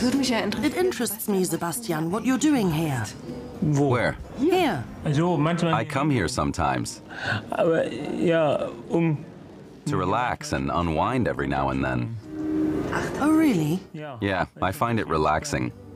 It interests me, Sebastian, what you're doing here. Where? Here. I come here sometimes Aber ja, to relax and unwind every now and then. Oh, really? Yeah, I find it relaxing.